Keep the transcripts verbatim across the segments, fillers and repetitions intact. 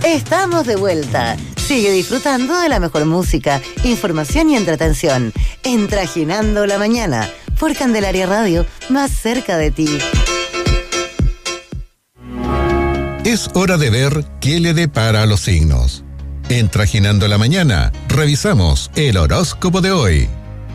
Estamos de vuelta. Sigue disfrutando de la mejor música, información y entretención. En Trajinando la Mañana, por Candelaria Radio, más cerca de ti. Es hora de ver qué le depara a los signos. En Trajinando la Mañana, revisamos el horóscopo de hoy.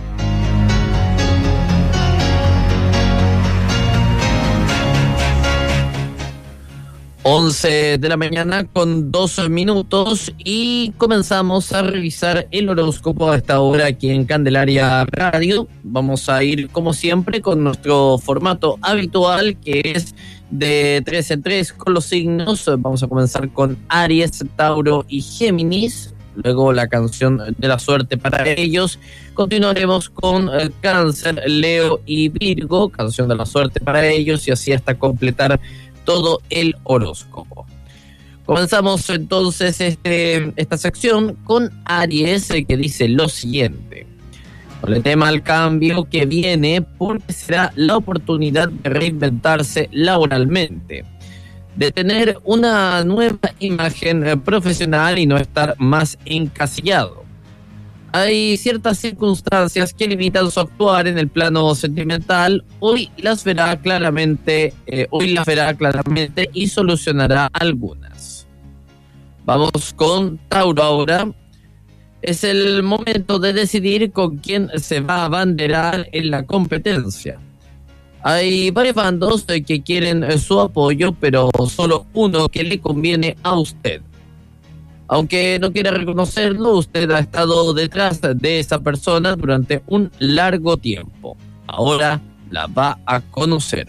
once de la mañana con dos minutos y comenzamos a revisar el horóscopo a esta hora aquí en Candelaria Radio. Vamos a ir como siempre con nuestro formato habitual, que es de tres en tres con los signos. Vamos a comenzar con Aries, Tauro y Géminis, luego la canción de la suerte para ellos. Continuaremos con eh, Cáncer, Leo y Virgo, canción de la suerte para ellos, y así hasta completar todo el horóscopo. Comenzamos entonces este, esta sección con Aries, eh, que dice lo siguiente: con el tema al cambio que viene, porque será la oportunidad de reinventarse laboralmente, de tener una nueva imagen eh, profesional y no estar más encasillado. Hay ciertas circunstancias que limitan su actuar en el plano sentimental. Hoy las verá claramente, eh, hoy las verá claramente y solucionará algunas. Vamos con Tauro ahora. Es el momento de decidir con quién se va a abanderar en la competencia. Hay varios bandos eh, que quieren eh, su apoyo, pero solo uno que le conviene a usted. Aunque no quiera reconocerlo, usted ha estado detrás de esa persona durante un largo tiempo. Ahora la va a conocer.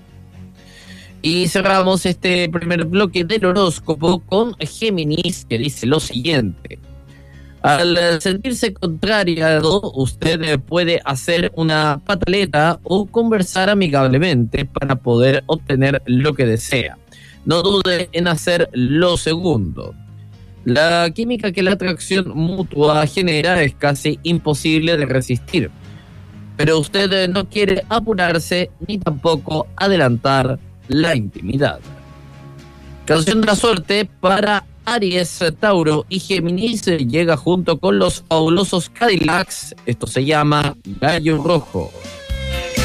Y cerramos este primer bloque del horóscopo con Géminis, que dice lo siguiente: al sentirse contrariado, usted puede hacer una pataleta o conversar amigablemente para poder obtener lo que desea. No dude en hacer lo segundo. La química que la atracción mutua genera es casi imposible de resistir, pero usted no quiere apurarse ni tampoco adelantar la intimidad. Canción de la suerte para Aries, Tauro y Géminis llega junto con los fabulosos Cadillacs. Esto se llama Gallo Rojo.